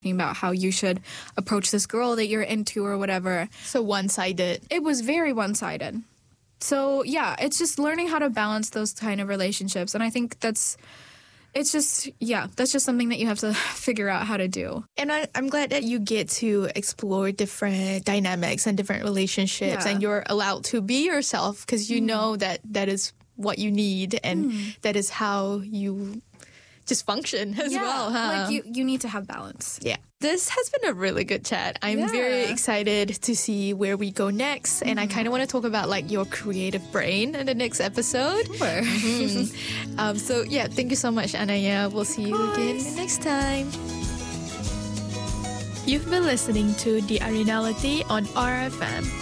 about how you should approach this girl that you're into or whatever. So one-sided. It was very one-sided. So, yeah, it's just learning how to balance those kind of relationships. And I think that's just something that you have to figure out how to do. And I'm glad that you get to explore different dynamics and different relationships, and you're allowed to be yourself because you know that is what you need, and that is how you just function as well. Huh? Like you need to have balance. Yeah. This has been a really good chat. I'm very excited to see where we go next. And I kind of want to talk about like your creative brain in the next episode. Sure. So yeah, thank you so much, Anaya. We'll see you again next time. You've been listening to The Arenality on RFM.